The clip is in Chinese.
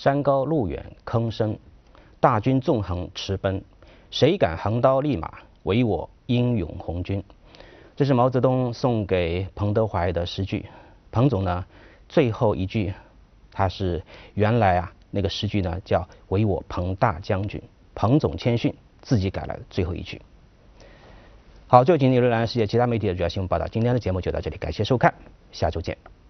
山高路远坑深，大军纵横驰奔，谁敢横刀立马，唯我英勇红军。这是毛泽东送给彭德怀的诗句。彭总呢，最后一句，他是原来那个诗句呢叫唯我彭大将军，彭总谦逊，自己改了最后一句。好，这就是今天浏览世界其他媒体的主要新闻报道。今天的节目就到这里，感谢收看，下周见。